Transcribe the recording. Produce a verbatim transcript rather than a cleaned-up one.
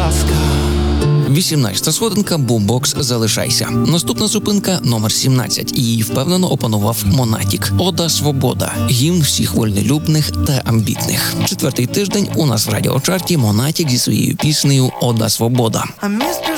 ласка. вісімнадцята сходинка «Бумбокс. Залишайся». Наступна зупинка номер сімнадцять. Її впевнено опанував Монатік. «Ода Свобода». Гімн всіх вольнолюбних та амбітних. Четвертий тиждень у нас в радіочарті Монатік зі своєю піснею «Ода Свобода». А міст